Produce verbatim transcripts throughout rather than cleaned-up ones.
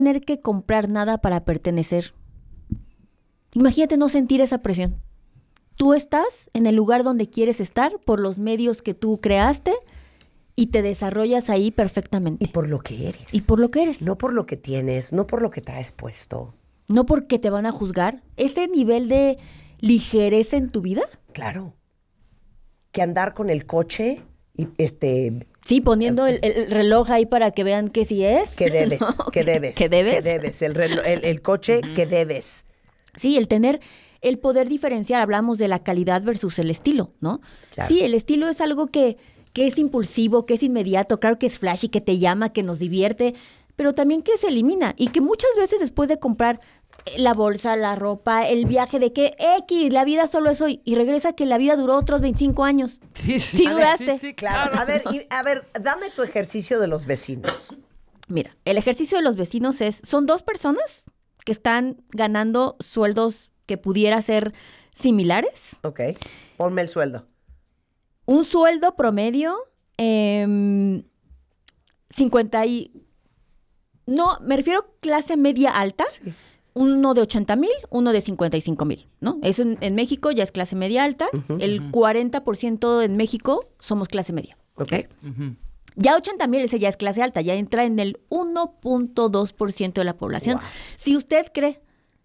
tener que comprar nada para pertenecer. Imagínate no sentir esa presión. Tú estás en el lugar donde quieres estar por los medios que tú creaste y te desarrollas ahí perfectamente. Y por lo que eres. Y por lo que eres. No por lo que tienes, no por lo que traes puesto. No porque te van a juzgar. Ese nivel de ligereza en tu vida. Claro. Que andar con el coche y este... Sí, poniendo el, el reloj ahí para que vean que sí es. Que debes, ¿no? que debes. Que debes. Que debes. El, reloj, el, el coche que debes. Sí, el tener, el poder diferenciar, hablamos de la calidad versus el estilo, ¿no? Claro. Sí, el estilo es algo que, que es impulsivo, que es inmediato, claro que es flashy, que te llama, que nos divierte, pero también que se elimina y que muchas veces después de comprar la bolsa, la ropa, el viaje de que X, la vida solo es hoy, y regresa que la vida duró otros veinticinco años. Sí, sí, Sí sí, duraste. sí, sí, Claro. claro. A ver, y, a ver, dame tu ejercicio de los vecinos. Mira, el ejercicio de los vecinos es, son dos personas que están ganando sueldos que pudiera ser similares. Ok. Ponme el sueldo. Un sueldo promedio, eh, cincuenta y... No, me refiero clase media alta. Sí. Uno de ochenta mil, uno de cincuenta y cinco mil, ¿no? Eso en, en México ya es clase media alta. Uh-huh. El cuarenta por ciento en México somos clase media. Ok. Ujú. Ya ochenta mil, ese ya es clase alta, ya entra en el uno punto dos por ciento de la población. Wow. Si usted cree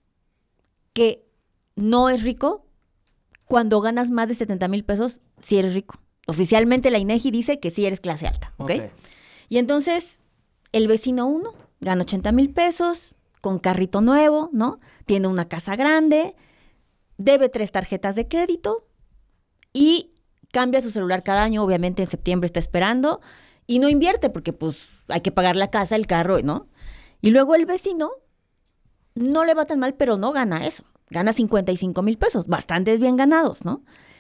que no es rico, cuando ganas más de setenta mil pesos, sí eres rico. Oficialmente la INEGI dice que sí eres clase alta, ¿ok? Ok. Y entonces, el vecino uno gana ochenta mil pesos, con carrito nuevo, ¿no? Tiene una casa grande, debe tres tarjetas de crédito y cambia su celular cada año, obviamente en septiembre está esperando, y no invierte porque pues hay que pagar la casa, el carro, ¿no? Y luego el vecino no le va tan mal, pero no gana eso. Gana cincuenta y cinco mil pesos, bastante bien ganados, ¿no?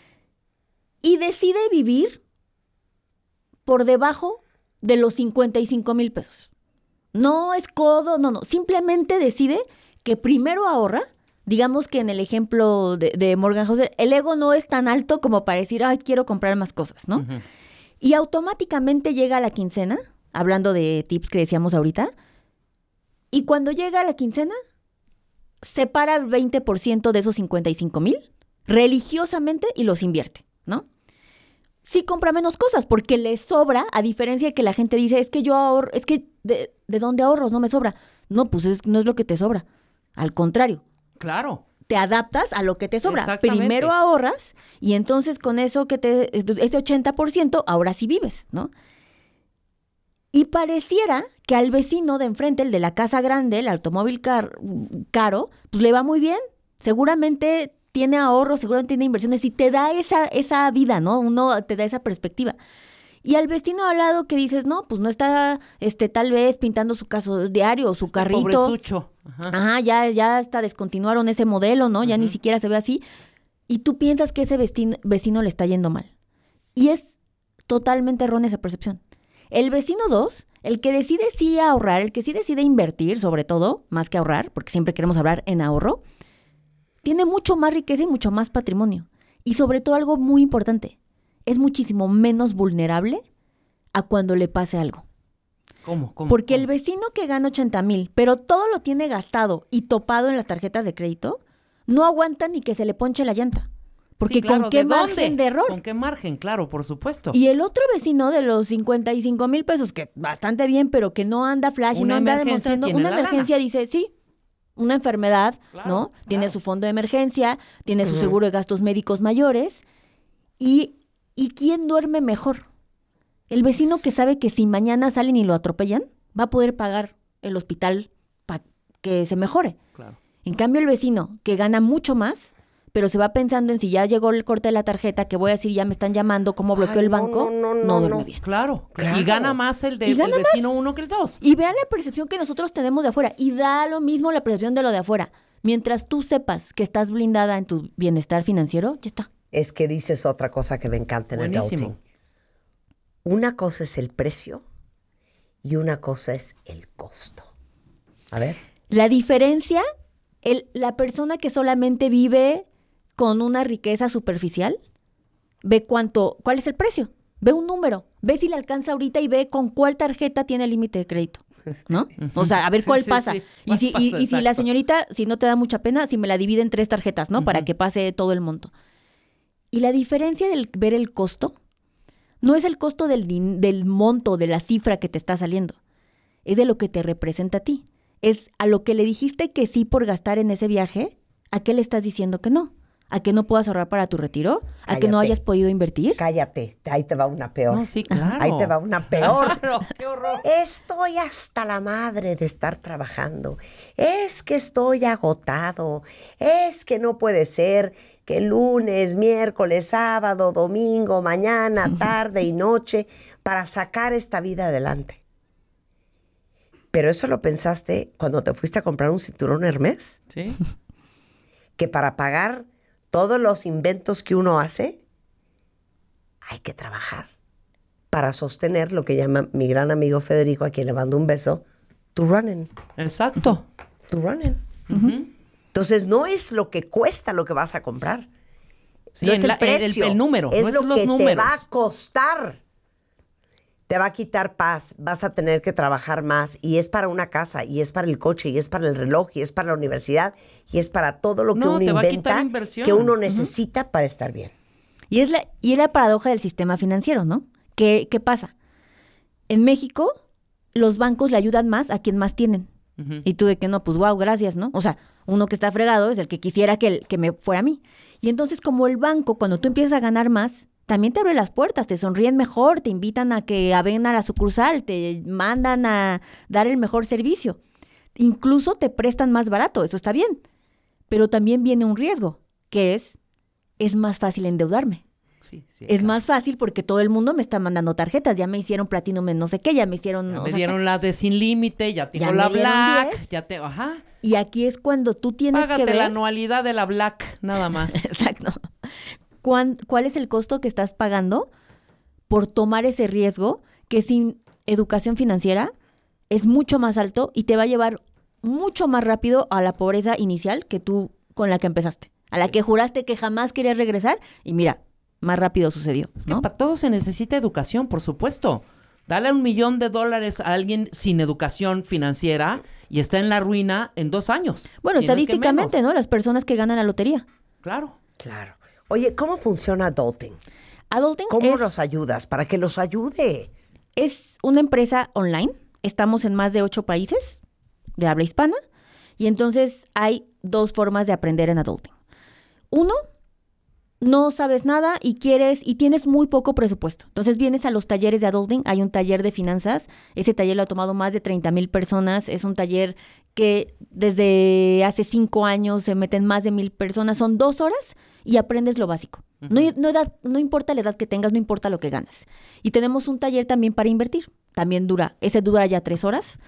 Y decide vivir por debajo de los cincuenta y cinco mil pesos. No es codo, no, no. Simplemente decide que primero ahorra. Digamos que en el ejemplo de, de Morgan Housel, el ego no es tan alto como para decir, ay, quiero comprar más cosas, ¿no? Ujú. Y automáticamente llega a la quincena, hablando de tips que decíamos ahorita, y cuando llega a la quincena, separa el veinte por ciento de esos cincuenta y cinco mil religiosamente y los invierte, ¿no? Sí compra menos cosas porque le sobra, a diferencia de que la gente dice, es que yo ahorro, es que ¿de, de dónde ahorros? No me sobra. No, pues es, no es lo que te sobra. Al contrario, Claro. te adaptas a lo que te sobra. Exactamente. Primero ahorras y entonces con eso que te, ese ochenta por ciento, ahora sí vives, ¿no? Y pareciera que al vecino de enfrente, el de la casa grande, el automóvil car- caro, pues le va muy bien. Seguramente tiene ahorros, seguramente tiene inversiones y te da esa, esa vida, ¿no? Uno te da esa perspectiva. Y al vecino al lado que dices, no, pues no está este, tal vez pintando su caso diario o su Este carrito. pobrezucho. Ajá. Ajá, ya, ya hasta descontinuaron ese modelo, ¿no? Ya Ujú. ni siquiera se ve así. Y tú piensas que ese vecino, vecino le está yendo mal. Y es totalmente errónea esa percepción. El vecino dos, el que decide sí ahorrar, el que sí decide invertir, sobre todo, más que ahorrar, porque siempre queremos hablar en ahorro, tiene mucho más riqueza y mucho más patrimonio. Y sobre todo algo muy importante, es muchísimo menos vulnerable a cuando le pase algo. ¿Cómo? ¿Cómo? Porque ¿Cómo? el vecino que gana ochenta mil, pero todo lo tiene gastado y topado en las tarjetas de crédito, no aguanta ni que se le ponche la llanta. Porque Sí, claro, ¿con qué ¿de margen dónde? de error? ¿Con qué margen? Claro, por supuesto. Y el otro vecino de los cincuenta y cinco mil pesos, que bastante bien, pero que no anda flash y Una no anda emergencia demostrando, tiene una la emergencia dice, sí, una enfermedad, Claro, ¿no? claro. Tiene su fondo de emergencia, tiene su Ujú. seguro de gastos médicos mayores. Y, ¿y quién duerme mejor? El vecino que sabe que si mañana salen y lo atropellan, va a poder pagar el hospital para que se mejore. Claro. En cambio, el vecino que gana mucho más, pero se va pensando en si ya llegó el corte de la tarjeta, que voy a decir, ya me están llamando, cómo bloqueó Ay, el no, banco, no, no, no, no, duerme no. bien. Claro. Claro. Y gana más el de Y el gana vecino uno que el dos. Y vean la percepción que nosotros tenemos de afuera. Y da lo mismo la percepción de lo de afuera. Mientras tú sepas que estás blindada en tu bienestar financiero, ya está. Es que dices otra cosa que me encanta en el Buenísimo. adulting. Una cosa es el precio y una cosa es el costo. A ver. La diferencia, el, la persona que solamente vive con una riqueza superficial, ve cuánto, cuál es el precio, ve un número, Ve si le alcanza ahorita y ve con cuál tarjeta tiene límite de crédito, ¿no? O sea, a ver Sí, cuál sí, pasa. sí. Y ¿Cuál si, y, pasa? y si la Exacto. señorita, si no te da mucha pena, si me la divide en tres tarjetas, ¿no? Para Ujú. que pase todo el monto. Y la diferencia del ver el costo no es el costo del, din- del monto, de la cifra que te está saliendo. Es de lo que te representa a ti. Es a lo que le dijiste que sí por gastar en ese viaje, ¿a qué le estás diciendo que no? ¿A que no puedas ahorrar para tu retiro? ¿A que no Cállate. hayas podido invertir? Cállate, ahí te va una peor. No, sí, claro. Ahí te va una peor. Claro, qué horror. Estoy hasta la madre de estar trabajando. Es que estoy agotado. Es que no puede ser que lunes, miércoles, sábado, domingo, mañana, tarde y noche para sacar esta vida adelante. Pero eso lo pensaste cuando te fuiste a comprar un cinturón Hermès, Sí. que para pagar todos los inventos que uno hace, hay que trabajar para sostener lo que llama mi gran amigo Federico, a quien le mando un beso, to running, Exacto. to running. Ujú. Entonces no es lo que cuesta lo que vas a comprar. Sí, no es en el la- el- el- precio, el número, es no es lo los que te números. va a costar. Te va a quitar paz, vas a tener que trabajar más y es para una casa, y es para el coche, y es para el reloj, y es para la universidad, y es para todo lo que No, uno te va a quitar inventa, inversión. que uno Ujú. necesita para estar bien. Y es la, y es la paradoja del sistema financiero, ¿no? ¿Qué, qué pasa? En México, los bancos le ayudan más a quien más tienen. Ujú. Y tú de que no, pues wow, gracias, ¿no? O sea, uno que está fregado es el que quisiera que, el- que me fuera a mí. Y entonces, como el banco, cuando tú empiezas a ganar más, también te abre las puertas, te sonríen mejor, te invitan a que a ven a la sucursal, te mandan a dar el mejor servicio. Incluso te prestan más barato, eso está bien. Pero también viene un riesgo, que es, es más fácil endeudarme. Sí, sí, Es claro. más fácil porque todo el mundo me está mandando tarjetas. Ya me hicieron Platinum en no sé qué, ya me hicieron... Ya o me sea, dieron la de sin límite, ya tengo Ya la me dieron Black, diez. ya te, ajá. Y aquí es cuando tú tienes Págate que ver... la anualidad de la Black, nada más. Exacto. ¿Cuán- ¿Cuál es el costo que estás pagando por tomar ese riesgo que sin educación financiera es mucho más alto y te va a llevar mucho más rápido a la pobreza inicial que tú con la que empezaste? A la que juraste que jamás querías regresar y mira, más rápido sucedió, Es que ¿no? para todo se necesita educación, por supuesto. Dale un millón de dólares a alguien sin educación financiera y está en la ruina en dos años. Bueno, si no es que estadísticamente, menos. ¿no? Las personas que ganan la lotería. Claro. Claro. Oye, ¿cómo funciona Adulting? Adulting ¿Cómo es, los ayudas? Para que los ayude. es una empresa online. Estamos en más de ocho países de habla hispana. Y entonces hay dos formas de aprender en Adulting. Uno, no sabes nada y quieres y tienes muy poco presupuesto. Entonces vienes a los talleres de Adulting. Hay un taller de finanzas. Ese taller lo ha tomado más de treinta mil personas. Es un taller que desde hace cinco años se meten más de mil personas. Son dos horas y aprendes lo básico. No, no, edad- no importa la edad que tengas, no importa lo que ganes. Y tenemos un taller también para invertir. También dura, ese dura ya tres horas.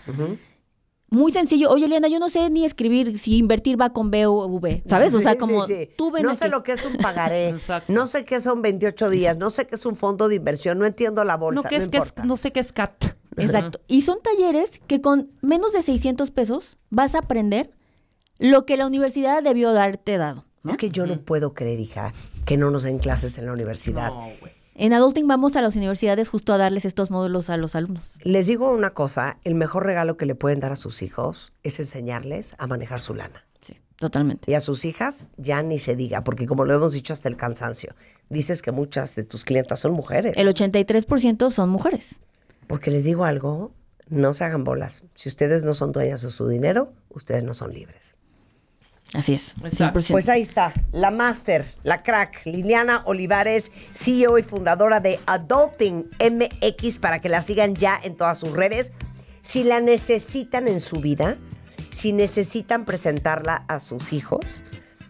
Muy sencillo. Oye, Eliana, yo no sé ni escribir si invertir va con B o V, ¿sabes? O Sí, sea, sí, como sí. tú ven No aquí. sé lo que es un pagaré, Exacto. no sé qué son veintiocho días, no sé qué es un fondo de inversión, no entiendo la No, bolsa, que no, es, que es- importa. no sé qué es C A T. Exacto. Y son talleres que con menos de seiscientos pesos vas a aprender lo que la universidad debió darte dado. Es que yo no puedo creer, hija, que no nos den clases en la universidad. No, güey. En Adulting vamos a las universidades justo a darles estos módulos a los alumnos. Les digo una cosa, el mejor regalo que le pueden dar a sus hijos es enseñarles a manejar su lana. Sí, totalmente. Y a sus hijas ya ni se diga, porque como lo hemos dicho hasta el cansancio, dices que muchas de tus clientas son mujeres. El ochenta y tres por ciento son mujeres. Porque les digo algo, no se hagan bolas. Si ustedes no son dueñas de su dinero, ustedes no son libres. Así es, Exacto. cien por ciento. Pues ahí está, la máster, la crack, Liliana Olivares, C E O y fundadora de Adulting M X, para que la sigan ya en todas sus redes. Si la necesitan en su vida, si necesitan presentarla a sus hijos,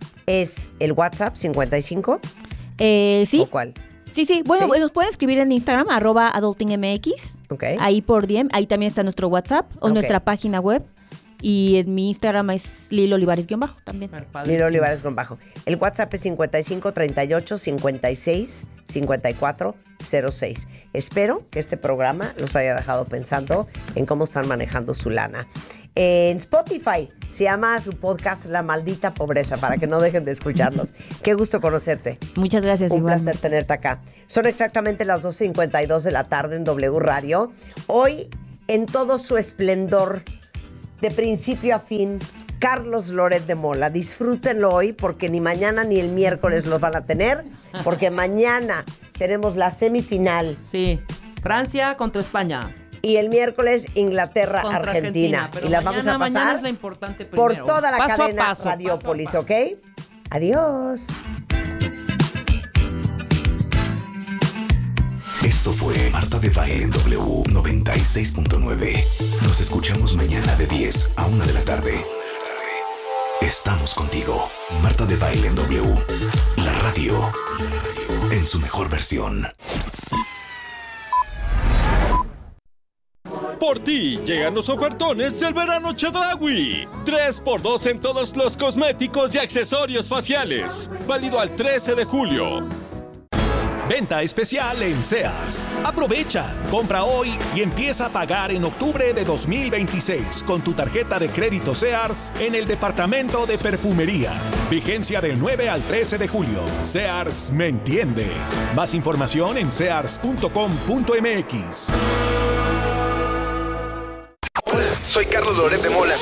es el WhatsApp cincuenta y cinco. Eh, sí, ¿O cuál? sí, sí. Bueno, ¿Sí? nos pueden escribir en Instagram, arroba adultingmx. Ok. Ahí por D M, ahí también está nuestro WhatsApp o Ok. nuestra página web. Y en mi Instagram es Lilo Olivares-bajo también. Lilo Olivares-bajo. El WhatsApp es cincuenta y cinco, treinta y ocho, cincuenta y seis, cincuenta y cuatro cero seis. Espero que este programa los haya dejado pensando en cómo están manejando su lana. En Spotify se llama su podcast La Maldita Pobreza, para que no dejen de escucharlos. Qué gusto conocerte. Muchas gracias. Un igual. placer tenerte acá. Son exactamente las dos cincuenta y dos de la tarde en W Radio. Hoy, en todo su esplendor, de principio a fin, Carlos Loret de Mola. Disfrútenlo hoy porque ni mañana ni el miércoles los van a tener, porque mañana tenemos la semifinal. Sí, Francia contra España. Y el miércoles Inglaterra, Contra Argentina. Argentina, y las mañana, vamos a pasar es la importante por primero. toda la paso cadena a paso, Radiopolis, paso a paso. ¿ok? Adiós. Esto fue Marta de Baile en W noventa y seis punto nueve. Nos escuchamos mañana de diez a una de la tarde. Estamos contigo. Marta de Baile en W. La radio en su mejor versión. Por ti llegan los ofertones del verano Chedraui. tres por dos en todos los cosméticos y accesorios faciales. Válido al trece de julio. Venta especial en Sears. Aprovecha, compra hoy y empieza a pagar en octubre de dos mil veintiséis con tu tarjeta de crédito Sears en el departamento de perfumería. Vigencia del nueve al trece de julio. Sears me entiende. Más información en sears punto com punto m x. Hola, soy Carlos Loret de Mola.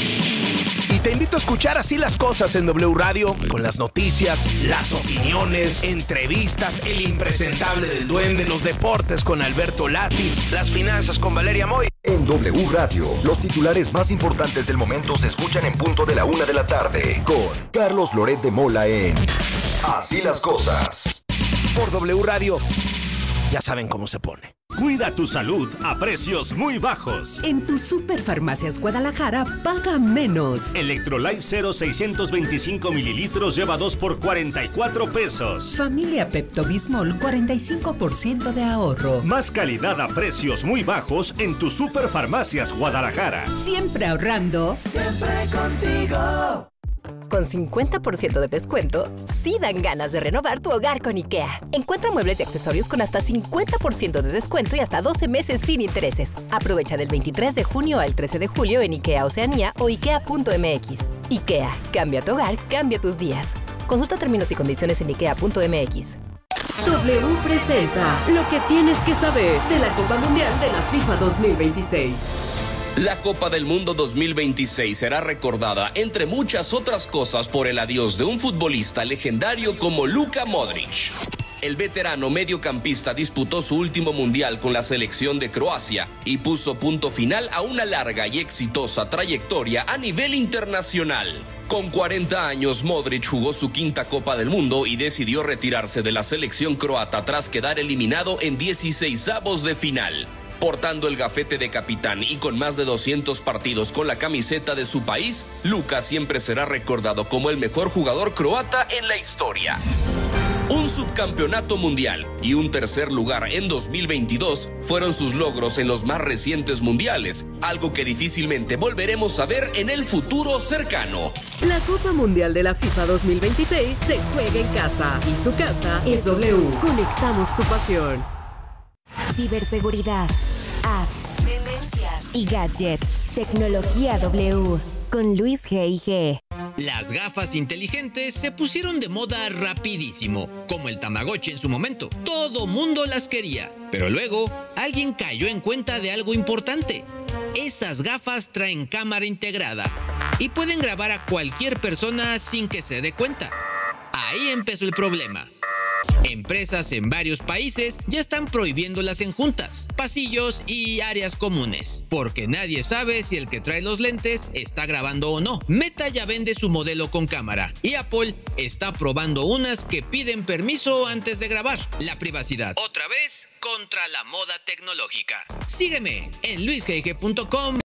Y te invito a escuchar Así las Cosas en W Radio, con las noticias, las opiniones, entrevistas, el impresentable del duende, los deportes con Alberto Lati, las finanzas con Valeria Moy. En W Radio, los titulares más importantes del momento se escuchan en punto de la una de la tarde con Carlos Loret de Mola en Así las Cosas. Por W Radio, ya saben cómo se pone. Cuida tu salud a precios muy bajos. En tu Superfarmacias Guadalajara, paga menos. Electrolife Zero seiscientos veinticinco mililitros lleva dos por cuarenta y cuatro pesos. Familia Pepto-Bismol, cuarenta y cinco por ciento de ahorro. Más calidad a precios muy bajos en tu Superfarmacias Guadalajara. Siempre ahorrando. Siempre contigo. Con cincuenta por ciento de descuento, sí dan ganas de renovar tu hogar con IKEA. Encuentra muebles y accesorios con hasta cincuenta por ciento de descuento y hasta doce meses sin intereses. Aprovecha del veintitrés de junio al trece de julio en IKEA Oceanía o ikea punto m x. IKEA, cambia tu hogar, cambia tus días. Consulta términos y condiciones en ikea punto m x. W presenta lo que tienes que saber de la Copa Mundial de la FIFA dos mil veintiséis. La Copa del Mundo dos mil veintiséis será recordada, entre muchas otras cosas, por el adiós de un futbolista legendario como Luka Modric. El veterano mediocampista disputó su último mundial con la selección de Croacia y puso punto final a una larga y exitosa trayectoria a nivel internacional. Con cuarenta años, Modric jugó su quinta Copa del Mundo y decidió retirarse de la selección croata tras quedar eliminado en dieciseisavos de final. Portando el gafete de capitán y con más de doscientos partidos con la camiseta de su país, Luka siempre será recordado como el mejor jugador croata en la historia. Un subcampeonato mundial y un tercer lugar en dos mil veintidós fueron sus logros en los más recientes mundiales, algo que difícilmente volveremos a ver en el futuro cercano. La Copa Mundial de la FIFA dos mil veintiséis se juega en casa y su casa es W. Conectamos tu pasión. Ciberseguridad, apps, tendencias y gadgets. Tecnología W con Luis G I G. Las gafas inteligentes se pusieron de moda rapidísimo, como el Tamagotchi en su momento. Todo mundo las quería, pero luego alguien cayó en cuenta de algo importante. Esas gafas traen cámara integrada y pueden grabar a cualquier persona sin que se dé cuenta. Ahí empezó el problema. Empresas en varios países ya están prohibiéndolas en juntas, pasillos y áreas comunes, porque nadie sabe si el que trae los lentes está grabando o no. Meta ya vende su modelo con cámara y Apple está probando unas que piden permiso antes de grabar. La privacidad, otra vez, contra la moda tecnológica. Sígueme en luis g g punto com.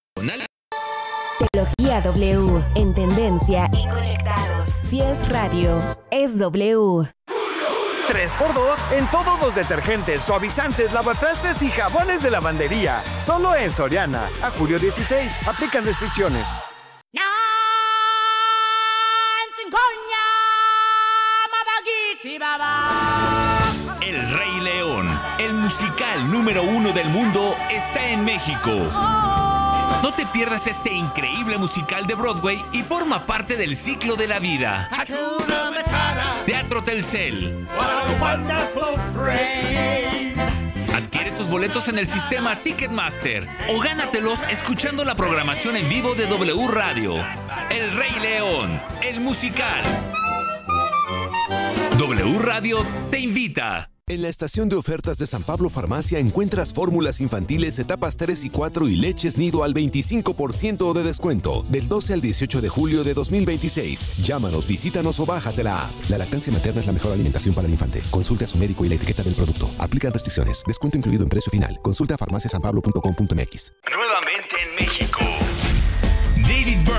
Tecnología W, en tendencia y conectados. Si es radio, es W. tres por dos en todos los detergentes, suavizantes, lavatrastes y jabones de lavandería. Solo en Soriana. A julio dieciséis. Aplican restricciones. El Rey León, el musical número uno del mundo, está en México. No te pierdas este increíble musical de Broadway y forma parte del ciclo de la vida. Teatro Telcel. Adquiere tus boletos en el sistema Ticketmaster o gánatelos escuchando la programación en vivo de W Radio. El Rey León, el musical. W Radio te invita. En la estación de ofertas de San Pablo Farmacia encuentras fórmulas infantiles etapas tres y cuatro y leches nido al veinticinco por ciento de descuento del doce al dieciocho de julio de dos mil veintiséis. Llámanos, visítanos o bájate la app. La lactancia materna es la mejor alimentación para el infante. Consulte a su médico y la etiqueta del producto. Aplican restricciones. Descuento incluido en precio final. Consulta farmacia san pablo punto com punto m x. Nuevamente en México.